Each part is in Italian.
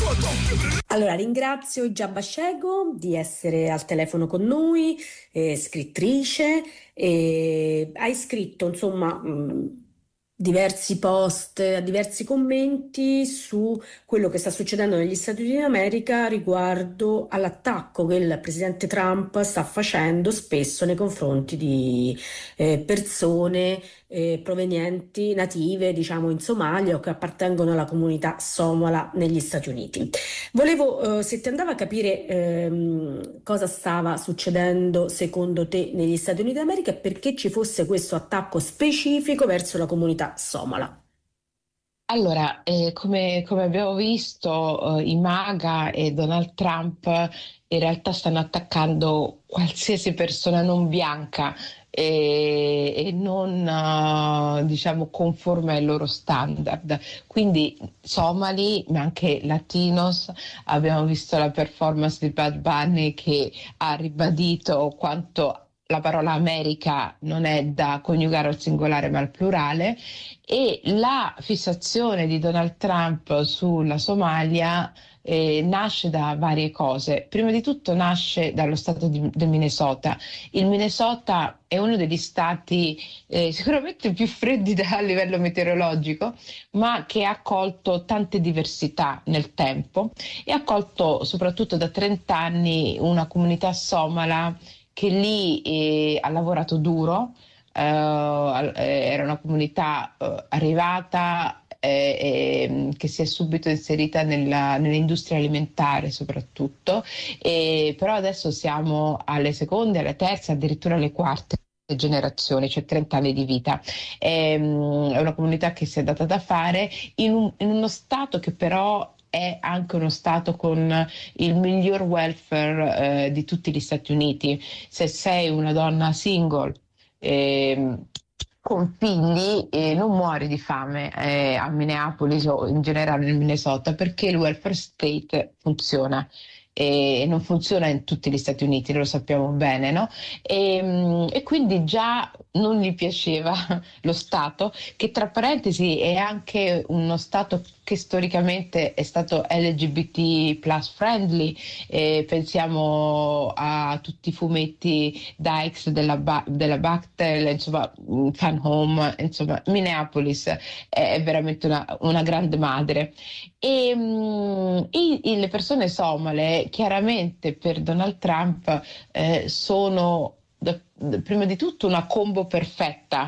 Allora, ringrazio Igiaba Scego di essere al telefono con noi, scrittrice, e hai scritto insomma diversi post, diversi commenti su quello che sta succedendo negli Stati Uniti d'America riguardo all'attacco che il presidente Trump sta facendo spesso nei confronti di persone provenienti native, diciamo, in Somalia o che appartengono alla comunità somala negli Stati Uniti. Volevo, se ti andava a capire cosa stava succedendo secondo te negli Stati Uniti d'America e perché ci fosse questo attacco specifico verso la comunità somala. Allora, come abbiamo visto, i MAGA e Donald Trump in realtà stanno attaccando qualsiasi persona non bianca e non, diciamo, conforme ai loro standard. Quindi somali, ma anche latinos. Abbiamo visto la performance di Bad Bunny che ha ribadito quanto la parola America non è da coniugare al singolare ma al plurale, e la fissazione di Donald Trump sulla Somalia nasce da varie cose. Prima di tutto nasce dallo stato del Minnesota. Il Minnesota è uno degli stati sicuramente più freddi a livello meteorologico, ma che ha accolto tante diversità nel tempo e ha accolto soprattutto da 30 anni una comunità somala che lì ha lavorato duro. Era una comunità arrivata che si è subito inserita nell'industria alimentare soprattutto, però adesso siamo alle seconde, alle terze, addirittura alle quarte generazioni, cioè 30 anni di vita. È una comunità che si è data da fare in uno stato che però è anche uno stato con il miglior welfare di tutti gli Stati Uniti. Se sei una donna single con figli non muori di fame a Minneapolis o in generale nel Minnesota, perché il welfare state funziona. E non funziona in tutti gli Stati Uniti, lo sappiamo bene, no? E quindi già non gli piaceva lo Stato, che tra parentesi è anche uno Stato che storicamente è stato LGBT plus friendly. Pensiamo a tutti i fumetti Dykes della Bachtel, insomma, Fan Home, insomma, Minneapolis è veramente una grande madre. Le persone somale chiaramente per Donald Trump sono prima di tutto una combo perfetta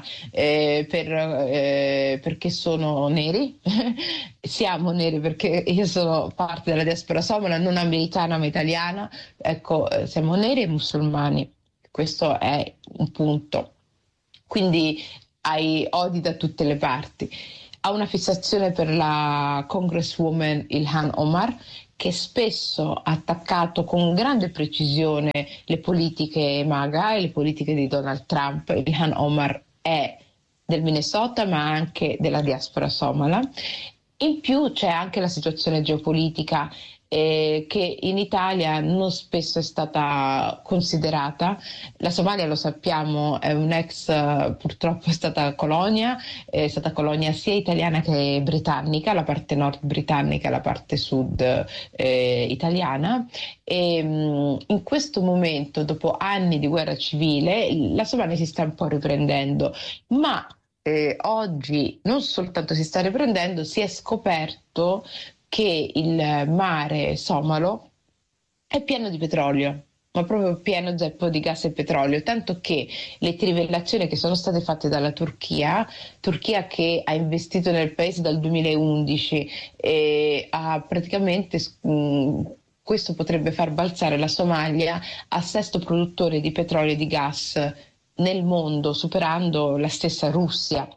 perché sono neri. Siamo neri perché io sono parte della diaspora somala, non americana ma italiana. Ecco, siamo neri e musulmani, questo è un punto. Quindi hai odi da tutte le parti. Ha una fissazione per la Congresswoman Ilhan Omar, che spesso ha attaccato con grande precisione le politiche MAGA e le politiche di Donald Trump. Ilhan Omar è del Minnesota ma anche della diaspora somala. In più c'è anche la situazione geopolitica che in Italia non spesso è stata considerata. La Somalia, lo sappiamo, è purtroppo è stata colonia sia italiana che britannica, la parte nord britannica e la parte sud italiana. In questo momento, dopo anni di guerra civile, la Somalia si sta un po' riprendendo, ma oggi non soltanto si sta riprendendo, si è scoperto che il mare somalo è pieno di petrolio, ma proprio pieno zeppo di gas e petrolio, tanto che le trivellazioni che sono state fatte dalla Turchia che ha investito nel paese dal 2011 e ha praticamente questo potrebbe far balzare la Somalia a sesto produttore di petrolio e di gas nel mondo, superando la stessa Russia,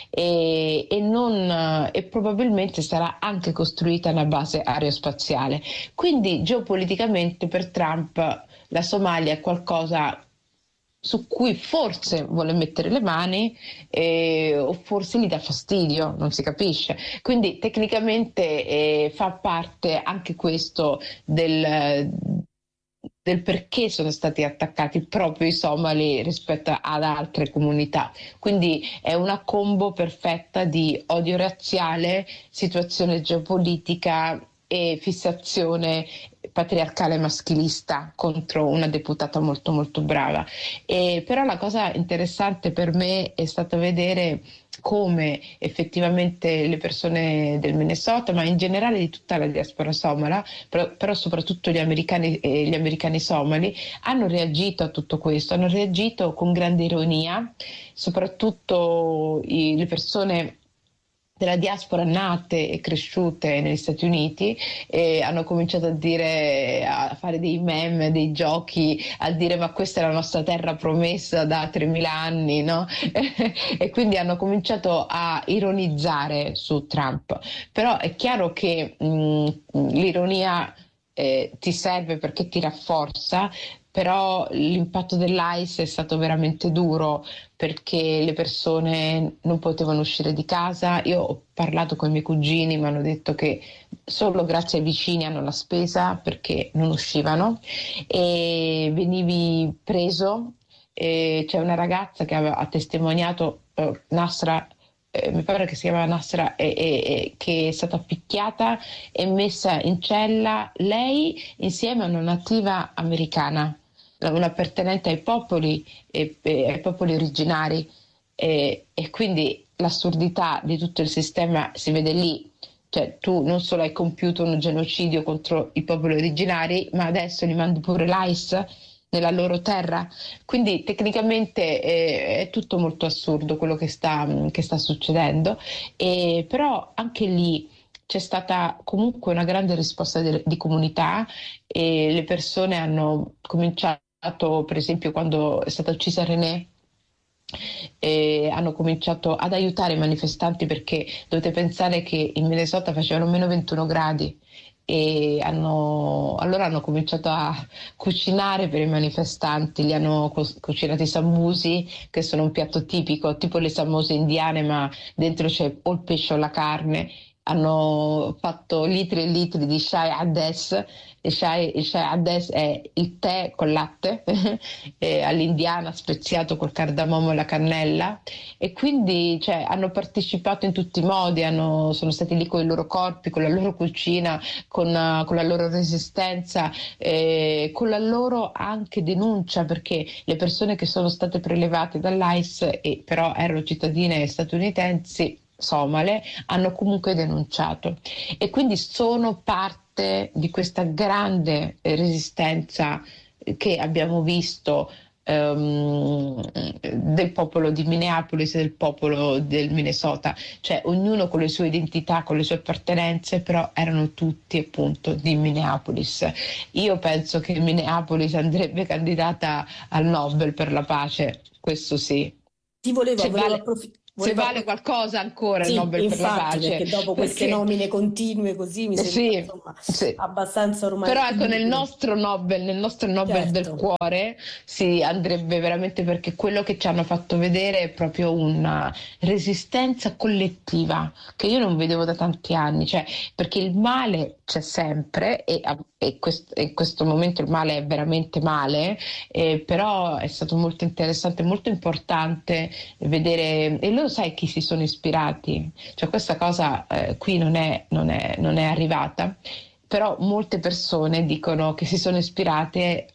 e probabilmente sarà anche costruita una base aerospaziale. Quindi geopoliticamente per Trump la Somalia è qualcosa su cui forse vuole mettere le mani o forse gli dà fastidio, non si capisce. Quindi tecnicamente fa parte anche questo del perché sono stati attaccati proprio i somali rispetto ad altre comunità. Quindi è una combo perfetta di odio razziale, situazione geopolitica e fissazione patriarcale maschilista contro una deputata molto molto brava. Però la cosa interessante per me è stata vedere come effettivamente le persone del Minnesota, ma in generale di tutta la diaspora somala, però soprattutto gli americani somali, hanno reagito a tutto questo, hanno reagito con grande ironia, soprattutto le persone della diaspora nate e cresciute negli Stati Uniti, hanno cominciato a dire, a fare dei meme, dei giochi, a dire ma questa è la nostra terra promessa da 3000 anni, no? E quindi hanno cominciato a ironizzare su Trump. Però è chiaro che l'ironia ti serve perché ti rafforza, però l'impatto dell'ICE è stato veramente duro perché le persone non potevano uscire di casa. Io ho parlato con i miei cugini, mi hanno detto che solo grazie ai vicini hanno la spesa perché non uscivano e venivi preso. E c'è una ragazza che ha testimoniato, Nasra, mi pare che si chiama Nasra, che è stata picchiata e messa in cella lei insieme a una nativa americana, una appartenente ai popoli originari, e quindi l'assurdità di tutto il sistema si vede lì. Cioè, tu non solo hai compiuto un genocidio contro i popoli originari, ma adesso li mandi pure l'ICE nella loro terra. Quindi tecnicamente è tutto molto assurdo quello che sta succedendo, però anche lì c'è stata comunque una grande risposta di comunità e le persone hanno cominciato, per esempio, quando è stata uccisa René, hanno cominciato ad aiutare i manifestanti perché dovete pensare che in Minnesota facevano meno 21 gradi e allora hanno cominciato a cucinare per i manifestanti, li hanno cucinati i sammusi, che sono un piatto tipico, tipo le sammose indiane, ma dentro c'è o il pesce o la carne. Hanno fatto litri e litri di chai Hades. Il chai Hades è il tè con latte all'indiana speziato col cardamomo e la cannella, e quindi cioè, hanno partecipato in tutti i modi, sono stati lì con i loro corpi, con la loro cucina, con la loro resistenza, con la loro anche denuncia, perché le persone che sono state prelevate dall'ICE e però erano cittadine statunitensi somale hanno comunque denunciato, e quindi sono parte di questa grande resistenza che abbiamo visto, del popolo di Minneapolis e del popolo del Minnesota, cioè ognuno con le sue identità, con le sue appartenenze, però erano tutti appunto di Minneapolis. Io penso che Minneapolis andrebbe candidata al Nobel per la pace, questo sì. Ti volevo, Se volevo vale, approfittare. se vale qualcosa ancora il Sì, Nobel per la infatti, pace, perché dopo queste perché nomine continue così mi sembra sì, insomma sì. abbastanza ormai Però ecco, inutile. Nel nostro Nobel del Certo. cuore si andrebbe veramente, perché quello che ci hanno fatto vedere è proprio una resistenza collettiva che io non vedevo da tanti anni, cioè, perché il male c'è sempre in questo momento il male è veramente male, però è stato molto interessante, molto importante vedere, e loro sai chi si sono ispirati, cioè questa cosa qui non è arrivata, però molte persone dicono che si sono ispirate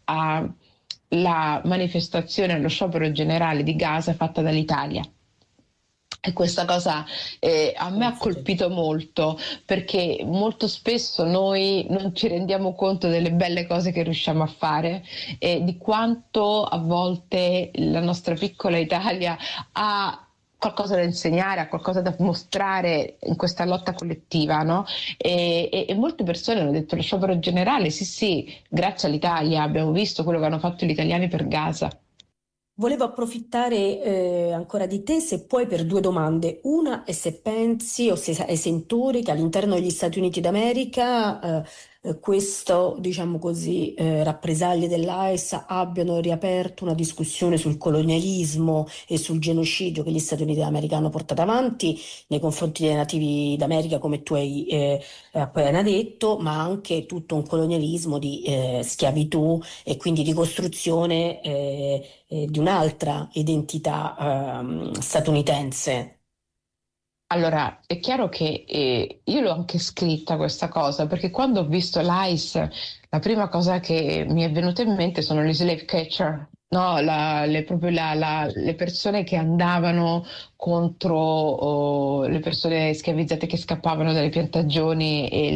alla manifestazione, allo sciopero generale di Gaza fatta dall'Italia. E questa cosa a me ha Pensate. colpito molto, perché molto spesso noi non ci rendiamo conto delle belle cose che riusciamo a fare e di quanto a volte la nostra piccola Italia ha qualcosa da insegnare, ha qualcosa da mostrare in questa lotta collettiva, no? E molte persone hanno detto lo sciopero generale, sì sì, grazie all'Italia abbiamo visto quello che hanno fatto gli italiani per Gaza. Volevo approfittare ancora di te, se puoi, per due domande. Una è se pensi o se hai sentore che all'interno degli Stati Uniti d'America questo, diciamo così, rappresaglie dell'AIS abbiano riaperto una discussione sul colonialismo e sul genocidio che gli Stati Uniti d'America hanno portato avanti nei confronti dei nativi d'America, come tu hai appena detto, ma anche tutto un colonialismo di schiavitù e quindi di costruzione di un'altra identità statunitense. Allora, è chiaro che io l'ho anche scritta questa cosa, perché quando ho visto l'ICE, la prima cosa che mi è venuta in mente sono gli slave catcher, no? Proprio le persone che andavano contro le persone schiavizzate che scappavano dalle piantagioni e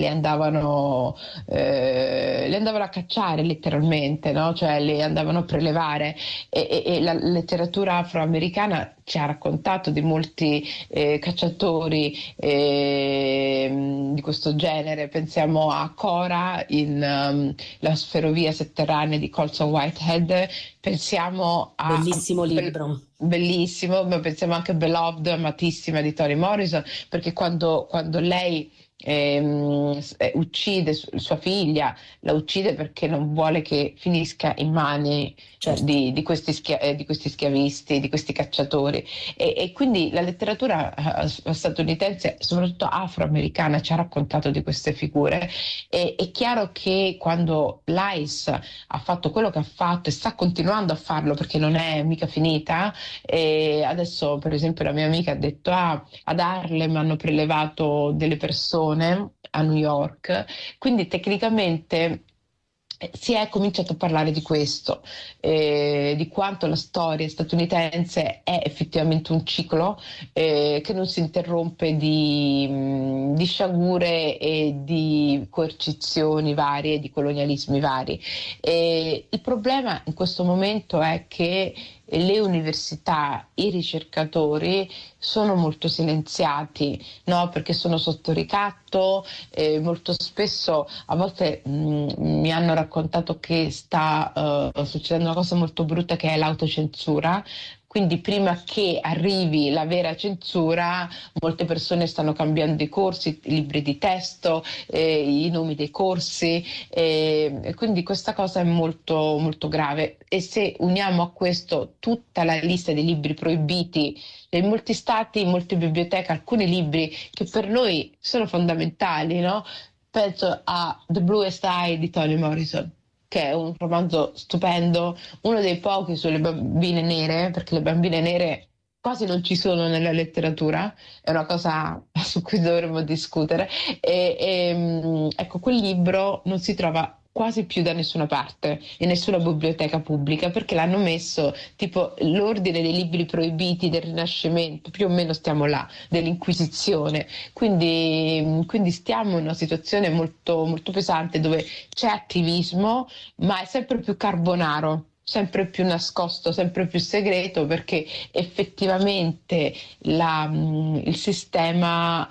le andavano a cacciare letteralmente, no? Cioè le andavano a prelevare. E la letteratura afroamericana ci ha raccontato di molti cacciatori di questo genere. Pensiamo a Cora in La ferrovia sotterranea di Colson Whitehead, pensiamo a Bellissimo libro. bellissimo, ma pensiamo anche a Beloved, amatissima di Toni Morrison, perché quando lei uccide sua figlia, la uccide perché non vuole che finisca in mani Certo. di questi schiavisti, di questi cacciatori. E quindi la letteratura statunitense, soprattutto afroamericana, ci ha raccontato di queste figure. E è chiaro che quando l'ICE ha fatto quello che ha fatto e sta continuando a farlo perché non è mica finita, e adesso per esempio la mia amica ha detto: ah, ad Harlem hanno prelevato delle persone a New York, quindi tecnicamente si è cominciato a parlare di questo, di quanto la storia statunitense è effettivamente un ciclo che non si interrompe di sciagure e di coercizioni varie, di colonialismi vari. Il problema in questo momento è che le università, i ricercatori sono molto silenziati, no? Perché sono sotto ricatto, molto spesso, a volte mi hanno raccontato che sta succedendo una cosa molto brutta che è l'autocensura. Quindi prima che arrivi la vera censura, molte persone stanno cambiando i corsi, i libri di testo, i nomi dei corsi, e quindi questa cosa è molto, molto grave. E se uniamo a questo tutta la lista dei libri proibiti in molti stati, in molte biblioteche, alcuni libri che per noi sono fondamentali, no? Penso a The Bluest Eye di Toni Morrison, che è un romanzo stupendo, uno dei pochi sulle bambine nere, perché le bambine nere quasi non ci sono nella letteratura, è una cosa su cui dovremmo discutere. Ecco, quel libro non si trova quasi più da nessuna parte, in nessuna biblioteca pubblica, perché l'hanno messo tipo l'ordine dei libri proibiti del Rinascimento, più o meno stiamo là, dell'Inquisizione. Quindi stiamo in una situazione molto, molto pesante dove c'è attivismo, ma è sempre più carbonaro, sempre più nascosto, sempre più segreto, perché effettivamente il sistema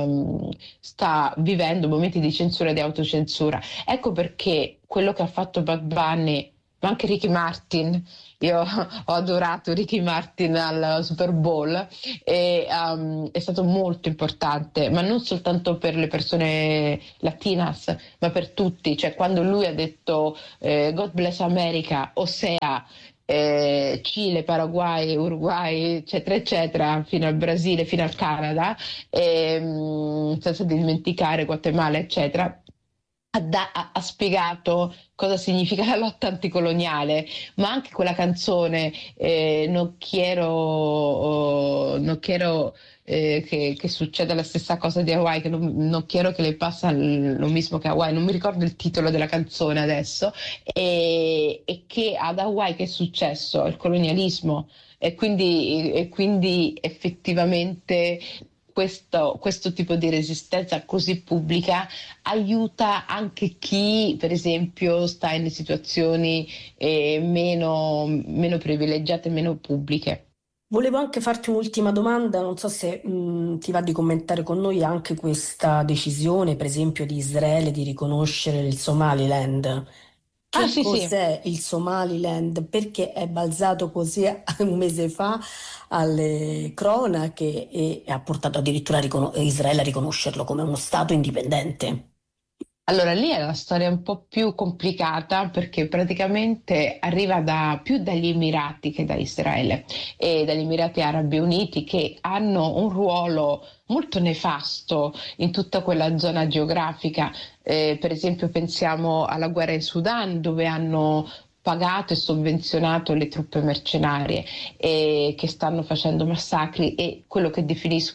sta vivendo momenti di censura e di autocensura. Ecco perché quello che ha fatto Bad Bunny, ma anche Ricky Martin, io ho adorato Ricky Martin al Super Bowl, è stato molto importante, ma non soltanto per le persone latinas, ma per tutti. Cioè, quando lui ha detto God bless America, ossia Cile, Paraguay, Uruguay, eccetera, eccetera, fino al Brasile, fino al Canada, senza dimenticare Guatemala, eccetera. Ha spiegato cosa significa la lotta anticoloniale, ma anche quella canzone non quiero che succeda la stessa cosa di Hawaii, che non quiero che le passa lo mismo che Hawaii, non mi ricordo il titolo della canzone adesso, e che ad Hawaii che è successo? Il colonialismo. E quindi effettivamente questo tipo di resistenza così pubblica aiuta anche chi, per esempio, sta in situazioni meno privilegiate, meno pubbliche. Volevo anche farti un'ultima domanda, non so se ti va di commentare con noi anche questa decisione, per esempio, di Israele di riconoscere il Somaliland. Ah, Che sì, sì. cos'è il Somaliland? Perché è balzato così un mese fa alle cronache e ha portato addirittura Israele a riconoscerlo come uno Stato indipendente. Allora, lì è la storia un po' più complicata perché praticamente arriva più dagli Emirati che da Israele e dagli Emirati Arabi Uniti, che hanno un ruolo molto nefasto in tutta quella zona geografica. Per esempio, pensiamo alla guerra in Sudan, dove hanno pagato e sovvenzionato le truppe mercenarie che stanno facendo massacri, e quello che definisco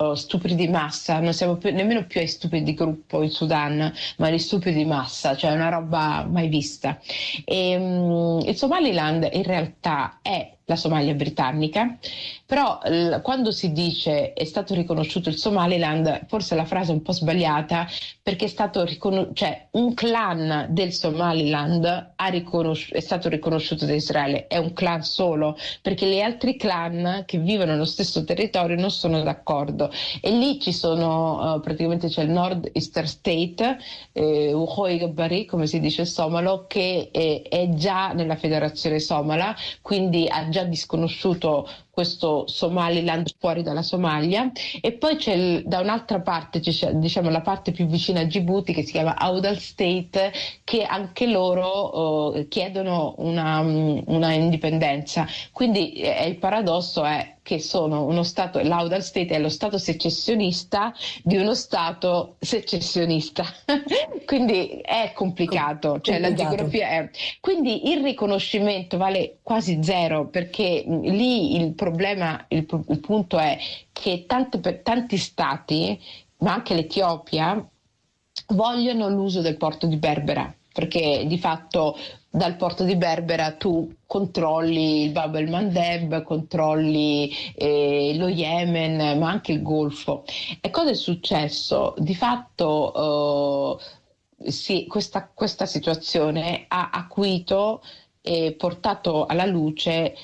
stupri di massa, non siamo nemmeno più ai stupri di gruppo in Sudan, ma agli stupri di massa, cioè una roba mai vista. Il Somaliland in realtà è la Somalia britannica, però quando si dice è stato riconosciuto il Somaliland, forse la frase è un po' sbagliata, perché è stato cioè un clan del Somaliland è stato riconosciuto da Israele, è un clan solo, perché gli altri clan che vivono nello stesso territorio non sono d'accordo. E lì ci sono, praticamente c'è il Nord Eastern State, Ukhoy Bari, come si dice il somalo, che è già nella federazione somala, quindi ha già disconosciuto questo Somaliland fuori dalla Somalia. E poi c'è da un'altra parte, c'è, diciamo, la parte più vicina a Djibouti, che si chiama Audal State, che anche loro chiedono una indipendenza. Quindi il paradosso è che sono uno stato, l'Audal State è lo stato secessionista di uno stato secessionista. Quindi è complicato, cioè la Complicato. geografia è... Quindi il riconoscimento vale quasi zero, perché lì il problema, il punto è che tanti stati, ma anche l'Etiopia, vogliono l'uso del porto di Berbera, perché di fatto dal porto di Berbera tu controlli il Bab el Mandeb, controlli lo Yemen, ma anche il Golfo. E cosa è successo? Di fatto sì, questa situazione ha acuito e portato alla luce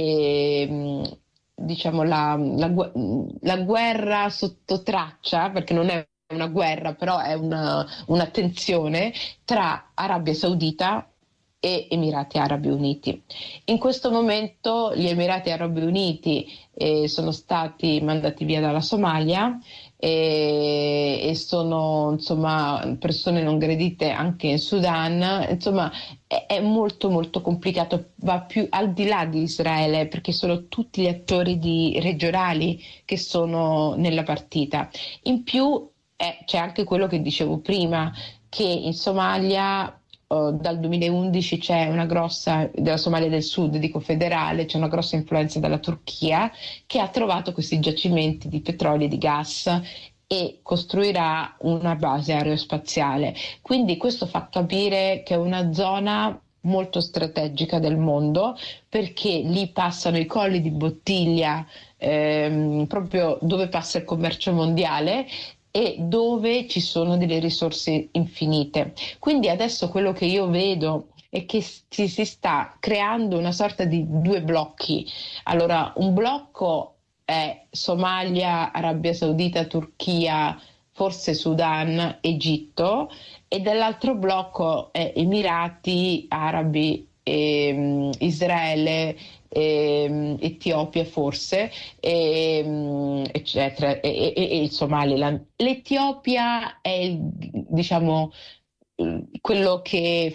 diciamo la guerra sotto traccia, perché non è una guerra, però è una tensione tra Arabia Saudita e Emirati Arabi Uniti. In questo momento gli Emirati Arabi Uniti sono stati mandati via dalla Somalia e sono insomma persone non gradite anche in Sudan. Insomma è molto molto complicato, va più al di là di Israele, perché sono tutti gli attori regionali che sono nella partita. In più c'è anche quello che dicevo prima, che in Somalia dal 2011 c'è una grossa, della Somalia del Sud, dico federale, c'è una grossa influenza dalla Turchia, che ha trovato questi giacimenti di petrolio e di gas e costruirà una base aerospaziale. Quindi questo fa capire che è una zona molto strategica del mondo, perché lì passano i colli di bottiglia, proprio dove passa il commercio mondiale e dove ci sono delle risorse infinite. Quindi adesso quello che io vedo è che si sta creando una sorta di due blocchi. Allora, un blocco è Somalia, Arabia Saudita, Turchia, forse Sudan, Egitto, e dall'altro blocco è Emirati Arabi, Israele, Etiopia forse, eccetera, e il Somaliland. L'Etiopia è diciamo, quello che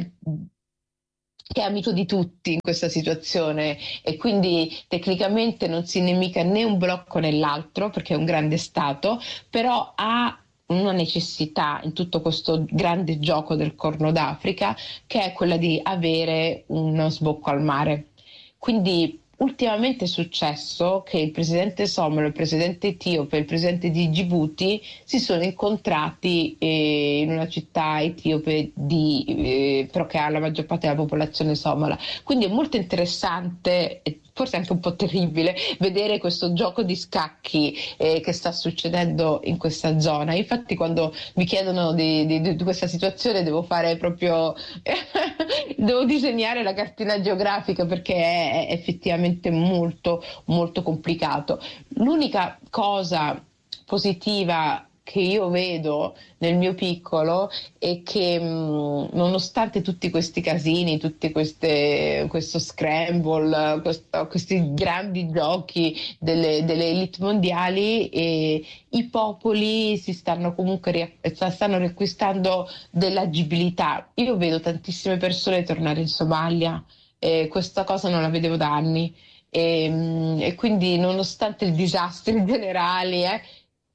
che è amico di tutti in questa situazione, e quindi tecnicamente non si nemica né un blocco né l'altro, perché è un grande stato, però ha una necessità in tutto questo grande gioco del Corno d'Africa, che è quella di avere uno sbocco al mare. Quindi ultimamente è successo che il presidente somalo, il presidente etiope e il presidente di Djibouti si sono incontrati in una città etiope però che ha la maggior parte della popolazione somala. Quindi è molto interessante, forse anche un po' terribile, vedere questo gioco di scacchi che sta succedendo in questa zona. Infatti quando mi chiedono di questa situazione devo fare proprio devo disegnare la cartina geografica, perché è effettivamente molto molto complicato. L'unica cosa positiva che io vedo nel mio piccolo è che nonostante tutti questi casini, questo scramble, questi grandi giochi delle elite mondiali, i popoli si stanno comunque stanno riacquistando dell'agibilità. Io vedo tantissime persone tornare in Somalia, questa cosa non la vedevo da anni. E quindi nonostante i disastri generali,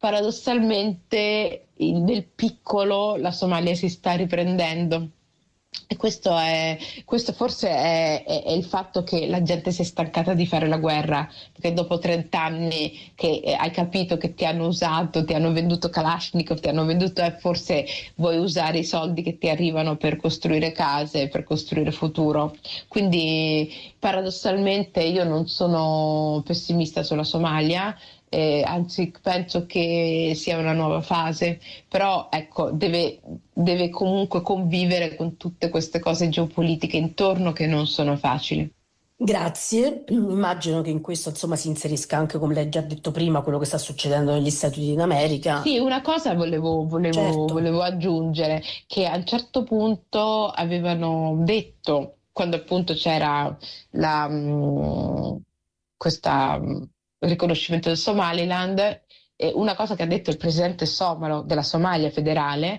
paradossalmente nel piccolo la Somalia si sta riprendendo. E questo forse è il fatto che la gente si è stancata di fare la guerra, perché dopo 30 anni che hai capito che ti hanno usato, ti hanno venduto Kalashnikov, ti hanno venduto e forse vuoi usare i soldi che ti arrivano per costruire case, per costruire futuro. Quindi paradossalmente io non sono pessimista sulla Somalia, anzi penso che sia una nuova fase, però ecco, deve comunque convivere con tutte queste cose geopolitiche intorno che non sono facili. Grazie, immagino che in questo insomma si inserisca anche, come lei già detto prima, quello che sta succedendo negli Stati Uniti d'America. Sì, una cosa Certo. volevo aggiungere, che a un certo punto avevano detto, quando appunto c'era la, questa, il riconoscimento del Somaliland, una cosa che ha detto il presidente somalo della Somalia federale,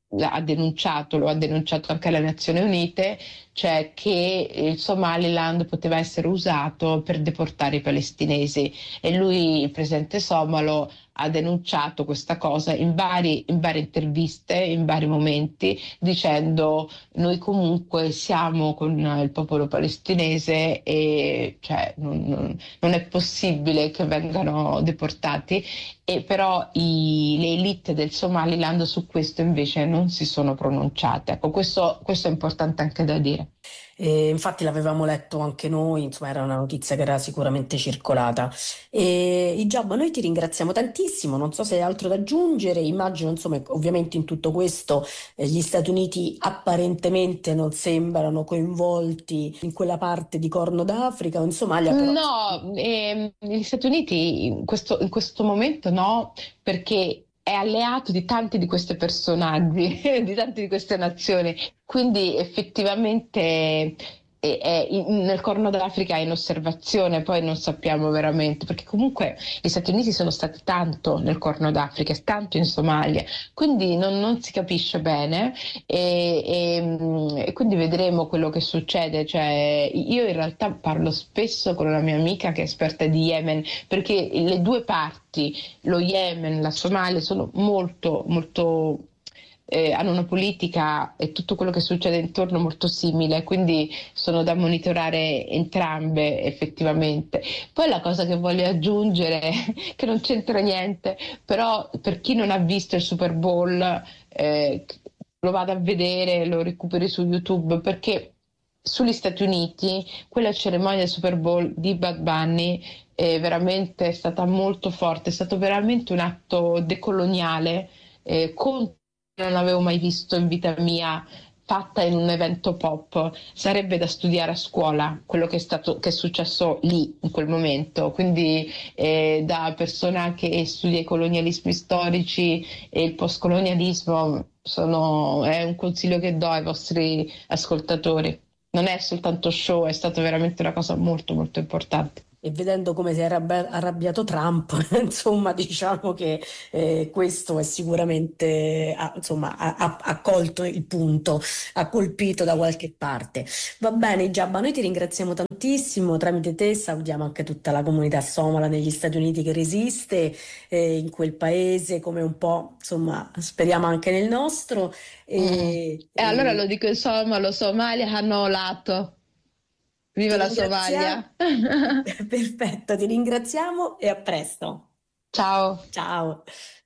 lo ha denunciato anche alle Nazioni Unite, cioè che il Somaliland poteva essere usato per deportare i palestinesi. E lui, il presidente somalo, ha denunciato questa cosa in varie interviste, in vari momenti, dicendo noi comunque siamo con il popolo palestinese e cioè, non è possibile che vengano deportati. E però le elite del Somaliland su questo invece non si sono pronunciate. Ecco, questo è importante anche da dire. E infatti l'avevamo letto anche noi, insomma era una notizia che era sicuramente circolata. E Hijab, noi ti ringraziamo tantissimo, non so se hai altro da aggiungere, immagino insomma ovviamente in tutto questo gli Stati Uniti apparentemente non sembrano coinvolti in quella parte di Corno d'Africa o in Somalia, però No, gli Stati Uniti in questo momento no, perché è alleato di tanti di questi personaggi, di tante di queste nazioni. Quindi effettivamente nel Corno d'Africa è in osservazione, poi non sappiamo veramente, perché comunque gli Stati Uniti sono stati tanto nel Corno d'Africa, tanto in Somalia, quindi non si capisce bene e quindi vedremo quello che succede. Cioè, io in realtà parlo spesso con una mia amica che è esperta di Yemen, perché le due parti, lo Yemen, la Somalia, sono molto hanno una politica e tutto quello che succede intorno molto simile, quindi sono da monitorare entrambe effettivamente. Poi la cosa che voglio aggiungere, che non c'entra niente, però per chi non ha visto il Super Bowl, lo vado a vedere, lo recuperi su YouTube, perché sugli Stati Uniti quella cerimonia del Super Bowl di Bad Bunny è veramente stata molto forte, è stato veramente un atto decoloniale contro non avevo mai visto in vita mia fatta in un evento pop. Sarebbe da studiare a scuola quello che è successo lì in quel momento. Quindi, da persona che studia i colonialismi storici e il postcolonialismo, è un consiglio che do ai vostri ascoltatori. Non è soltanto show, è stato veramente una cosa molto importante. e vedendo come si è arrabbiato Trump, insomma, diciamo che questo è sicuramente, insomma, ha colto il punto, ha colpito da qualche parte. Va bene, Giabba, noi ti ringraziamo tantissimo, tramite te salutiamo anche tutta la comunità somala negli Stati Uniti che resiste in quel paese, come un po', insomma, speriamo anche nel nostro. Mm. E, E allora e lo dico in somalo, Somalia hanno lato. Viva ti la ringraziamo. Somalia! Perfetto, ti ringraziamo e a presto. Ciao! Ciao.